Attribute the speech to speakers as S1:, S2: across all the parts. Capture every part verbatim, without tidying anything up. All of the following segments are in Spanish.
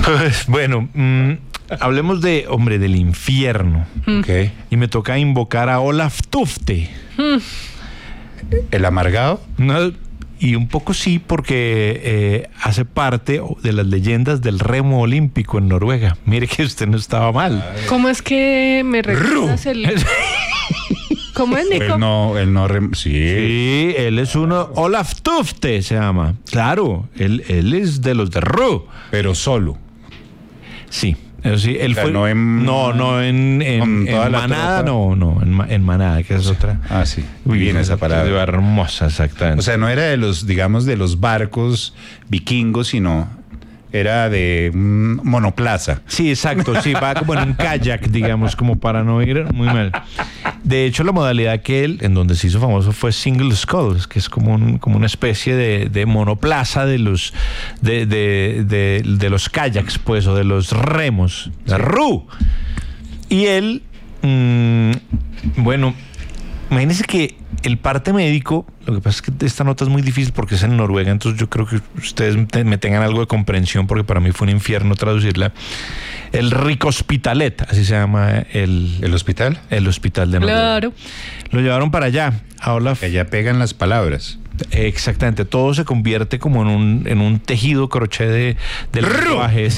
S1: Pues, bueno, mmm, hablemos de, hombre, del infierno.
S2: Mm.
S1: Okay. Y me toca invocar a Olaf Tufte.
S2: Mm.
S3: ¿El amargado?
S1: No, y un poco sí, porque eh, hace parte de las leyendas del remo olímpico en Noruega. Mire que usted no estaba mal.
S2: ¿Cómo es que me recuerdas el... ¿Cómo es, Nico?
S3: Él no, él no, rem... sí.
S1: Sí, él es uno, Olaf Tufte se llama. Claro, él, él es de los de Ru.
S3: Pero solo.
S1: Sí, eso sí, él
S3: O sea,
S1: fue.
S3: no en-
S1: no, no en, en,
S3: con toda
S1: en
S3: la
S1: manada,
S3: tropa.
S1: no, no, en, ma- en manada, que es otra.
S3: Ah, sí. Muy bien esa palabra.
S1: Hermosa, exactamente.
S3: O sea, no era de los, digamos, de los barcos vikingos, sino era de un monoplaza.
S1: Sí, exacto, sí, va como en un kayak, digamos, como para no ir muy mal. De hecho, la modalidad que él, en donde se hizo famoso, fue single sculls, que es como, un, como una especie de, de monoplaza de los de, de, de, de los kayaks, pues, o de los remos, la Ru. Y él, mmm, bueno, imagínense que el parte médico, lo que pasa es que esta nota es muy difícil porque es en Noruega, entonces yo creo que ustedes me tengan algo de comprensión porque para mí fue un infierno traducirla. El Rikshospitalet, así se llama el,
S3: ¿El hospital?
S1: el hospital de Noruega.
S2: Claro.
S1: Lo llevaron para allá, a Olaf.
S3: Que ya pegan las palabras.
S1: Exactamente, todo se convierte como en un, en un tejido crochet de, del lenguaje.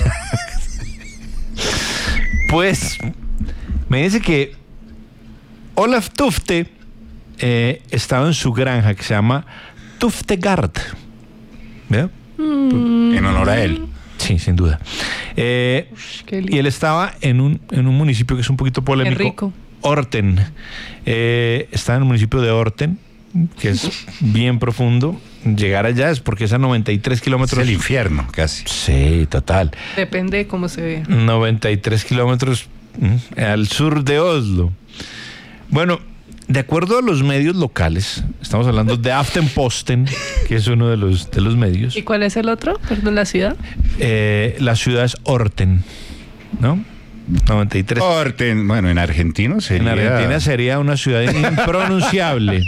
S1: Pues, me dice que Olaf Tufte eh, estaba en su granja que se llama Tuftegard. ¿Veo?
S2: Mm.
S3: En honor a él.
S1: Sí, sin duda. Eh,
S2: Ush, qué lindo.
S1: y él estaba en un, en un municipio que es un poquito polémico.
S2: Qué rico.
S1: Orten. Eh, está en el municipio de Orten, que es bien profundo. Llegar allá es porque es a noventa y tres
S3: Es
S1: kilómetros.
S3: el infierno, casi.
S1: Sí, total.
S2: Depende de cómo se ve.
S1: noventa y tres kilómetros mm, al sur de Oslo. Bueno, de acuerdo a los medios locales, estamos hablando de Aftenposten, que es uno de los, de los medios.
S2: ¿Y cuál es el otro? Perdón, la ciudad.
S1: Eh, la ciudad es Orten, ¿no? noventa y tres.
S3: Orten, bueno, en argentino sería...
S1: En Argentina sería una ciudad impronunciable.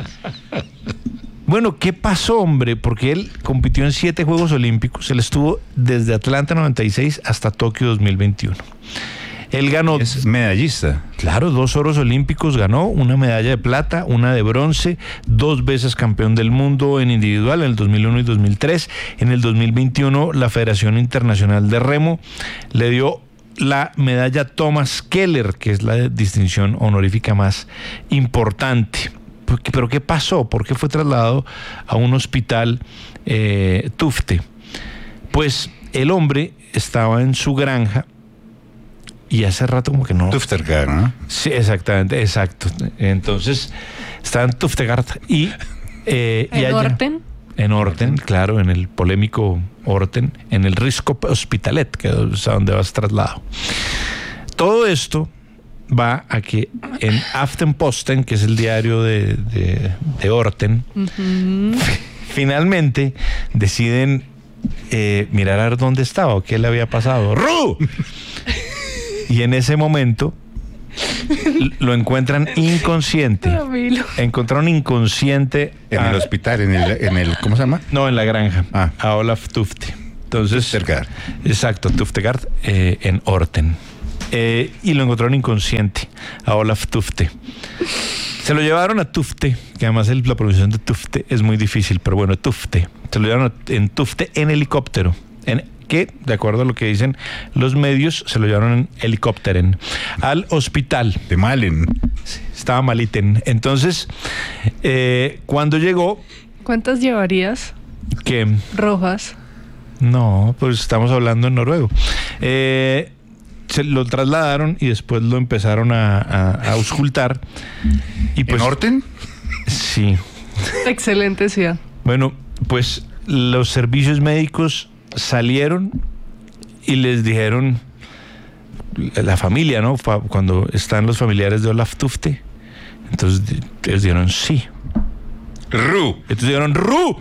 S1: Bueno, ¿qué pasó, hombre? Porque él compitió en siete Juegos Olímpicos. Él estuvo desde Atlanta noventa y seis hasta Tokio dos mil veintiuno. Él ganó,
S3: Es medallista.
S1: claro, dos oros olímpicos, ganó una medalla de plata, una de bronce, dos veces campeón del mundo en individual en el dos mil uno y dos mil tres. En el dos mil veintiuno, la Federación Internacional de Remo le dio la medalla Thomas Keller, que es la distinción honorífica más importante. ¿Pero qué pasó? ¿Por qué fue trasladado a un hospital eh, Tufte? Pues el hombre estaba en su granja y hace rato como que no...
S3: Tuftergard, ¿no?
S1: Sí, exactamente, exacto. Entonces, estaba en Tuftegard y... Eh, y
S2: ¿En
S1: allá-
S2: Orten?
S1: En Orten, claro, en el polémico Orten, en el Rikshospitalet, que es a donde vas trasladado. Todo esto va a que en Aftenposten, que es el diario de, de, de Orten,
S2: Ujú.
S1: finalmente deciden eh, mirar a ver dónde estaba o qué le había pasado. ¡Ru! Y en ese momento l- lo encuentran inconsciente.
S2: Camilo.
S1: Encontraron inconsciente
S3: En
S1: a-
S3: el hospital, en el, en el... ¿Cómo se llama?
S1: no, en la granja,
S3: Ah.
S1: a Olaf Tufte. Entonces,
S3: Tuftegard.
S1: exacto, Tuftegard eh, en Orten. Eh, y lo encontraron inconsciente a Olaf Tufte. Se lo llevaron a Tufte, que además el- la pronunciación de Tufte es muy difícil, pero bueno, Tufte. Se lo llevaron a- en Tufte en helicóptero. En, que, de acuerdo a lo que dicen los medios, se lo llevaron en helicóptero al hospital.
S3: De Malen.
S1: Estaba maliten. Entonces, eh, cuando llegó,
S2: ¿Cuántas llevarías
S1: que...
S2: rojas?
S1: No, pues estamos hablando en noruego. Eh, se lo trasladaron y después lo empezaron a, a, a auscultar. Y pues,
S3: ¿En Orten?
S1: sí.
S2: Excelente ciudad.
S1: Bueno, pues los servicios médicos salieron y les dijeron, la familia, ¿no? Fa- Cuando están los familiares de Olaf Tufte, entonces di- ellos dijeron sí.
S3: Ru.
S1: Entonces dijeron ¡Ru!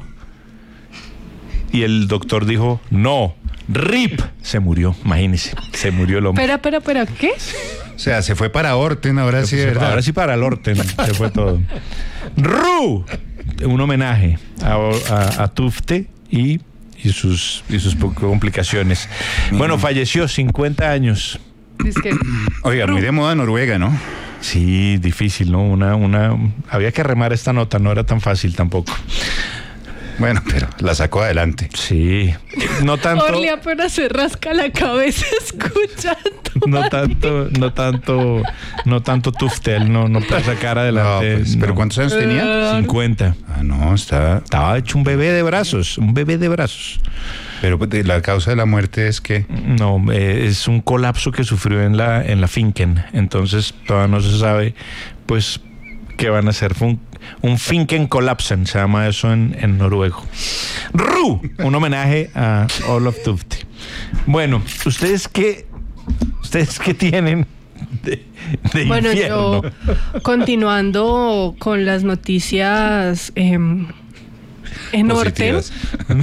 S1: Y el doctor dijo no. ¡Rip! Se murió, imagínese. Se murió el hombre.
S2: Espera, espera, espera, ¿qué?
S3: O sea, se fue para Orten, ahora sí, ¿verdad?
S1: Ahora sí para el Orten, se fue todo. ¡Ru! Un homenaje a, a- a Tufte y y sus, y sus complicaciones. Bueno, falleció, cincuenta años.
S2: Dice que
S3: Oiga, muy de moda Noruega, ¿no?
S1: Sí, difícil, ¿no? Una, una, había que remar esta nota, no era tan fácil tampoco.
S3: Bueno, pero la sacó adelante.
S1: Sí, no tanto,
S2: Orly apenas se rasca la cabeza escuchando.
S1: no tanto, no tanto, no tanto Tuftel, no, no puede sacar
S3: No,
S1: adelante.
S3: pues, ¿pero
S1: no.
S3: cuántos años tenía?
S1: cincuenta.
S3: Ah, no, está...
S1: Estaba hecho un bebé de brazos, un bebé de brazos.
S3: Pero pues, la causa de la muerte es que...
S1: No, eh, es un colapso que sufrió en la, en la Finken. Entonces todavía no se sabe, pues, qué van a hacer. Fue un, un Finken Collapsen, se llama eso en, en noruego. ¡Ru! Un homenaje a Olof Tufte. Bueno, ¿ustedes qué, ustedes qué tienen de, de
S2: Bueno,
S1: infierno?
S2: yo continuando con las noticias eh, en orden,
S3: Positivas.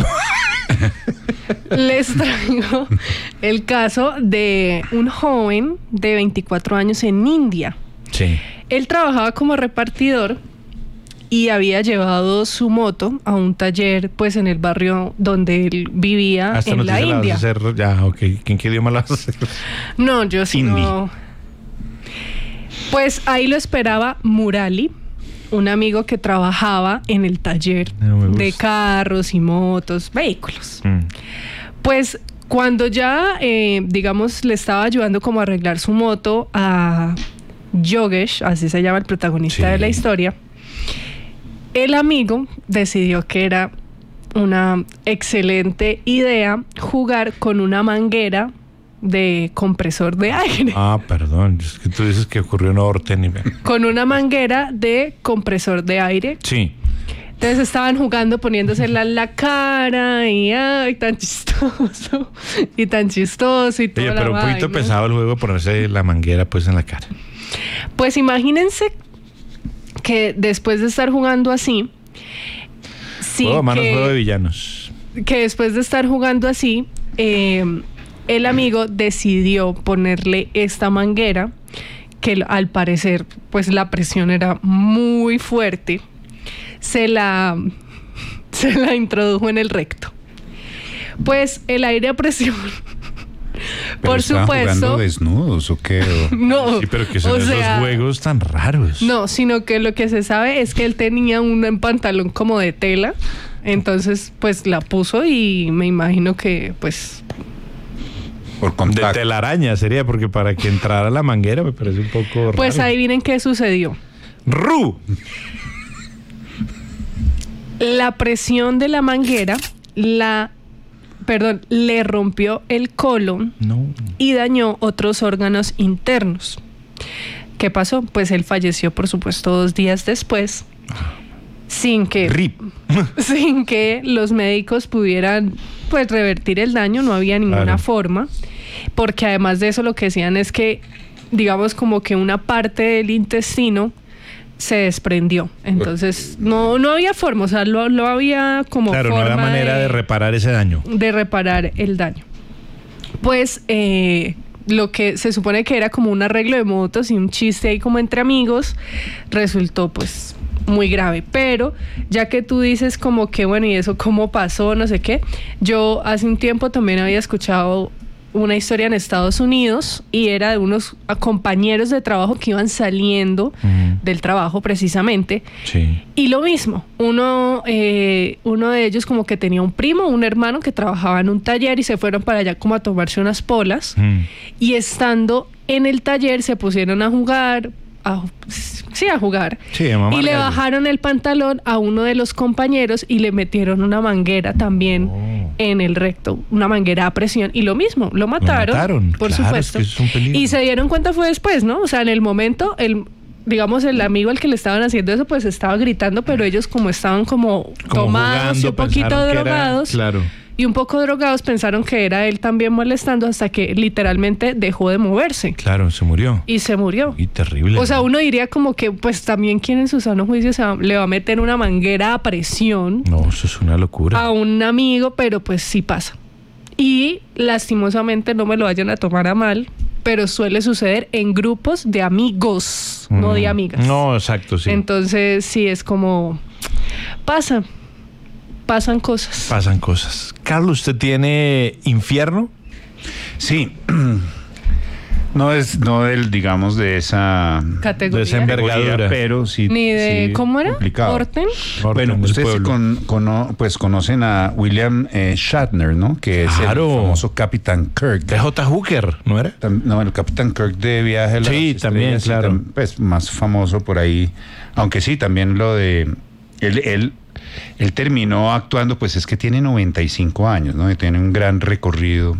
S2: les traigo el caso de un joven de veinticuatro años en India.
S1: Sí.
S2: Él trabajaba como repartidor y había llevado su moto a un taller, pues, en el barrio donde él vivía,
S1: Hasta
S2: en la
S1: noticia la vas a
S2: India.
S1: hacer, ya, ok. ¿En qué idioma la vas a hacer?
S2: No, yo sí
S3: Hindi.
S2: no. Pues ahí lo esperaba Murali, un amigo que trabajaba en el taller
S1: No me gusta.
S2: de carros y motos, vehículos.
S1: Mm.
S2: Pues cuando ya, eh, digamos, le estaba ayudando como a arreglar su moto a Yogesh, así se llama el protagonista
S1: Sí.
S2: de la historia, el amigo decidió que era una excelente idea jugar con una manguera de compresor de aire.
S1: Ah, perdón, es que tú dices que ocurrió en Orten y me...
S2: Con una manguera de compresor de aire.
S1: Sí.
S2: Entonces estaban jugando poniéndosela en la cara y ay, tan chistoso y tan chistoso y todo.
S1: Oye, pero un poquito pesado el juego de ponerse la manguera pues en la cara.
S2: Pues imagínense que después de estar jugando así, sí,
S1: Juego de manos,
S2: que,
S1: juego de villanos.
S2: que después de estar jugando así, eh, el amigo decidió ponerle esta manguera que al parecer pues la presión era muy fuerte. Se la, se la introdujo en el recto. Pues el aire a presión,
S3: ¿Pero
S2: por
S3: estaban
S2: supuesto,
S3: jugando desnudos o qué? O-
S2: no,
S1: Sí, pero que son
S2: o
S1: esos
S2: sea,
S1: juegos tan raros.
S2: no, sino que lo que se sabe es que él tenía un pantalón como de tela, entonces pues la puso y me imagino que pues
S3: Por
S1: De
S3: contacto.
S1: telaraña sería, porque para que entrara la manguera me parece un poco raro.
S2: pues adivinen qué sucedió.
S1: ¡Ru!
S2: La presión de la manguera la perdón, le rompió el colon
S1: No.
S2: y dañó otros órganos internos. ¿Qué pasó? Pues él falleció, por supuesto, dos días después, sin que,
S1: Rip.
S2: sin que los médicos pudieran pues revertir el daño, no había ninguna
S1: Claro.
S2: forma, porque además de eso lo que decían es que, digamos, como que una parte del intestino se desprendió, entonces no, no había forma, o sea, no, no había como
S1: Claro, no
S2: forma
S1: había manera de... reparar ese daño.
S2: de reparar el daño. Pues eh, lo que se supone que era como un arreglo de motos y un chiste ahí como entre amigos, resultó pues muy grave. Pero ya que tú dices como que bueno, y eso cómo pasó, no sé qué, yo hace un tiempo también había escuchado una historia en Estados Unidos y era de unos compañeros de trabajo que iban saliendo
S1: Ujú.
S2: del trabajo precisamente.
S1: Sí.
S2: Y lo mismo, uno, eh, uno de ellos como que tenía un primo, un hermano que trabajaba en un taller y se fueron para allá como a tomarse unas polas.
S1: Mm.
S2: Y estando en el taller se pusieron a jugar, a, sí, a jugar.
S1: Sí, a mamar
S2: y le
S1: gallo.
S2: bajaron el pantalón a uno de los compañeros y le metieron una manguera también
S1: Oh.
S2: en el recto, una manguera a presión. Y lo mismo, lo mataron,
S1: mataron,
S2: por
S1: claro,
S2: supuesto.
S1: es que es un peligro.
S2: Y se dieron cuenta fue después, ¿no? O sea, en el momento, el digamos, el amigo al que le estaban haciendo eso, pues estaba gritando, pero ellos como estaban como,
S1: Como
S2: tomados y
S1: jugando,
S2: un poquito
S1: pensaron que era-
S2: drogados.
S1: claro.
S2: Y un poco drogados pensaron que era él también molestando hasta que literalmente dejó de moverse
S1: Claro, se murió.
S2: y se murió.
S1: Y terrible.
S2: O sea,
S1: ¿no?
S2: uno diría como que pues también quien en su sano juicio se va- le va a meter una manguera a presión
S1: No, eso es una locura.
S2: a un amigo, pero pues sí pasa. Y lastimosamente no me lo vayan a tomar a mal, pero suele suceder en grupos de amigos, no de
S1: Mm.
S2: amigas.
S1: No, exacto, sí.
S2: Entonces sí es como pasa. pasan cosas.
S1: Pasan cosas. Carlos, ¿usted tiene infierno?
S3: Sí. No es, no del, digamos, de esa
S2: Categoría.
S1: De esa envergadura.
S3: pero sí.
S2: Ni de,
S3: sí,
S2: ¿cómo era?
S3: complicado.
S2: Orten.
S3: Bueno,
S1: Orden del
S3: ustedes
S1: pueblo.
S3: con, cono- pues conocen a William eh, Shatner, ¿no? Que es
S1: Claro.
S3: el famoso Capitán Kirk.
S1: De J. Hooker, ¿no era?
S3: Tam- No, el Capitán Kirk de Viaje a las
S1: Sí, también,
S3: Estrellas, y
S1: claro.
S3: tam- pues más famoso por ahí. Aunque sí, también lo de. Él, él, él terminó actuando, pues es que tiene noventa y cinco años, ¿no? Y tiene un gran recorrido.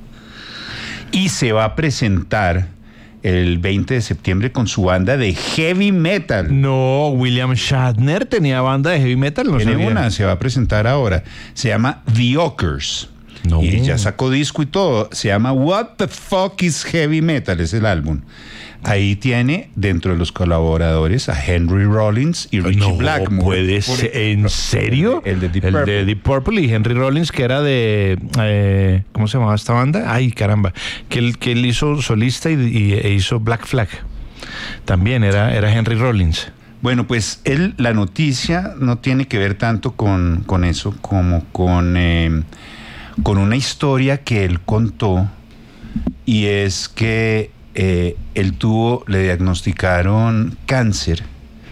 S3: Y se va a presentar el veinte de septiembre con su banda de heavy metal.
S1: No, William Shatner tenía banda de heavy metal, no
S3: Tiene
S1: sabía.
S3: una, se va a presentar ahora. Se llama The Ockers.
S1: No.
S3: Y ya sacó disco y todo. Se llama What the Fuck is Heavy Metal, es el álbum. Ahí tiene dentro de los colaboradores a Henry Rollins y Richie
S1: No
S3: Blackmore.
S1: puede ser. ¿En serio?
S3: El de Deep
S1: El
S3: Purple.
S1: de Deep Purple y Henry Rollins, que era de. eh, ¿Cómo se llamaba esta banda? Ay, caramba. Que él, que él hizo solista y, y- e hizo Black Flag. También era, era Henry Rollins.
S3: Bueno, pues él, la noticia no tiene que ver tanto con, con eso como con, eh, con una historia que él contó, y es que eh, él tuvo, le diagnosticaron cáncer,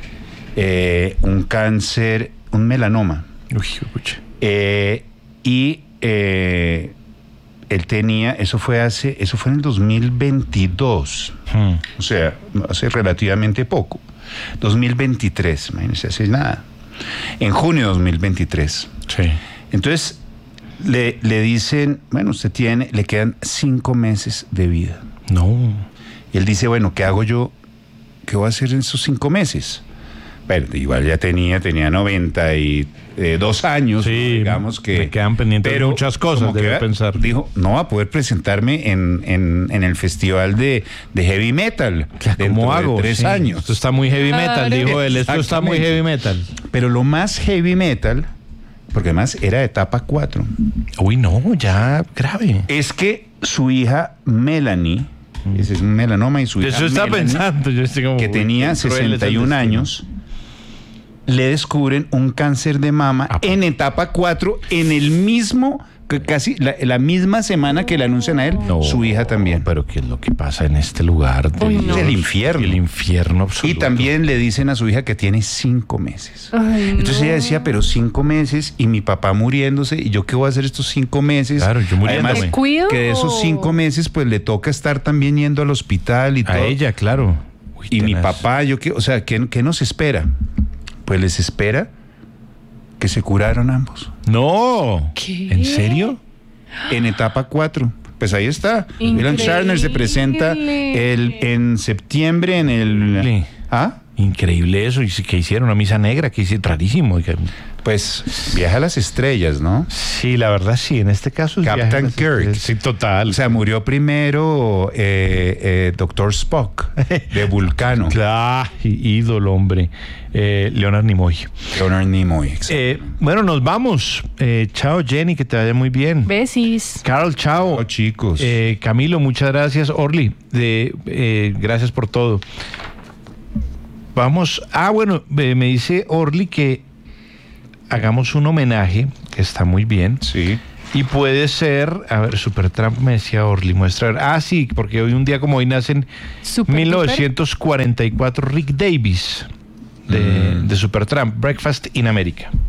S3: eh, un cáncer, un melanoma,
S1: Uy, pucha.
S3: eh, y eh, él tenía, eso fue hace, eso fue en el dos mil veintidós,
S1: Hmm.
S3: o sea, hace relativamente poco. dos mil veintitrés, imagínense, hace nada. En junio de dos mil veintitrés.
S1: Sí.
S3: Entonces, le, le dicen, bueno, usted tiene, le quedan cinco meses de vida.
S1: No.
S3: Y él dice, bueno, ¿qué hago yo? ¿Qué voy a hacer en esos cinco meses? Bueno, igual ya tenía, tenía noventa y dos años,
S1: Sí,
S3: digamos que...
S1: me quedan pendientes muchas cosas,
S3: como que
S1: debe pensar.
S3: Dijo, no va a poder presentarme en, en, en el festival de, de heavy metal dentro
S1: ¿Cómo hago?
S3: de tres
S1: Sí.
S3: años.
S1: Esto está muy heavy metal,
S2: Claro.
S1: dijo él. Esto está muy
S3: Exactamente.
S1: heavy metal.
S3: Pero lo más heavy metal, porque además era de etapa cuatro,
S1: Uy, no, ya grave.
S3: es que su hija Melanie, ese es un melanoma, y su hija
S1: Eso estaba
S3: Melanie,
S1: pensando. Yo estoy como,
S3: que
S1: uy,
S3: tenía
S1: qué cruel es el
S3: sesenta y un
S1: destino.
S3: años, le descubren un cáncer de mama
S1: Ah,
S3: en etapa cuatro, en el mismo, que casi la, la misma semana que le anuncian a él,
S1: No,
S3: su hija también.
S1: Pero ¿qué es lo que pasa en este lugar?
S2: Uy,
S1: Del-
S2: no.
S3: El infierno.
S1: El infierno absoluto.
S3: Y también le dicen a su hija que tiene cinco meses.
S2: Ay,
S3: Entonces
S2: no.
S3: ella decía, pero cinco meses y mi papá muriéndose, ¿y yo qué voy a hacer estos cinco meses?
S1: Claro, yo muriéndome.
S3: Además,
S2: ¿Me cuido
S3: que de esos
S2: o-
S3: cinco meses, pues le toca estar también yendo al hospital y
S1: A
S3: todo.
S1: ella, claro. Uy,
S3: Y mi
S1: tenaz.
S3: papá, yo qué, o sea, ¿qué, qué nos espera? Pues les espera que se curaron ambos.
S1: No.
S2: ¿Qué?
S1: ¿En serio?
S3: En etapa cuatro. Pues ahí está. William Shatner se presenta el, en septiembre en el...
S1: Sí.
S3: ¿Ah?
S1: Increíble eso. ¿Y que hicieron? Una misa negra, que hicieron rarísimo. Oiga.
S3: Pues viaja a las estrellas, ¿no?
S1: Sí, la verdad sí. En este caso es
S3: Captain
S1: viaje a las
S3: Kirk.
S1: estrellas. Sí, total.
S3: O sea, murió primero eh, eh, doctor Spock, de Vulcano.
S1: Ah, ídolo, hombre. Eh, Leonard Nimoy.
S3: Leonard Nimoy. exacto.
S1: Eh, bueno, nos vamos. Eh, chao, Jenny, que te vaya muy bien.
S2: Besis.
S1: Carol, chao.
S3: Chao, chicos.
S1: Eh, Camilo, muchas gracias. Orly, de, eh, gracias por todo. Vamos. Ah, bueno, eh, me dice Orly que hagamos un homenaje, que está muy bien.
S3: Sí.
S1: Y puede ser, a ver, Supertramp me decía Orly, muestra. Ah, sí, porque hoy un día como hoy nace en
S2: Super
S1: mil novecientos cuarenta y cuatro Rick Davis de,
S3: Mm.
S1: de Supertramp, Breakfast in America.